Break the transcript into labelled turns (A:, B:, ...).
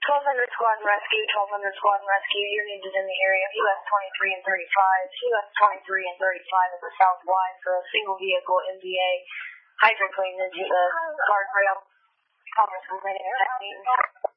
A: 1200 Squad and Rescue, 1200 Squad and Rescue, unit is in the area of US 23 and 35. US 23 and 35 is the southwide for a single vehicle MVA hydroplane into the guardrail. Congress,